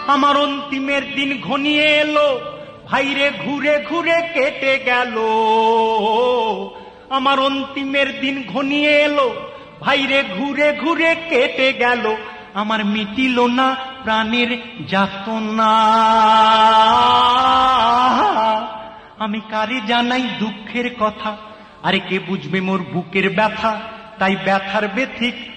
আমার অন্তিমের দিন ঘনিয়ে এলো, ভাইরে ঘুরে ঘুরে কেটে গেল। আমার অন্তিমের দিন ঘনিয়ে এলো, ভাইরে ঘুরে ঘুরে কেটে গেল। আমার মিটিল না প্রাণের যাতনা, আমি কারে জানাই দুঃখের কথা, আরে কে বুঝবে মোর বুকের ব্যথা। তাই ব্যথার ব্যথিক